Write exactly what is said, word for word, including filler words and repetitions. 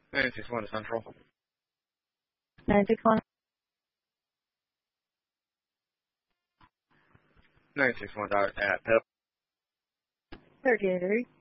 nine six one to Central. nine six one. nine six one dot at Pep. thirty-eight.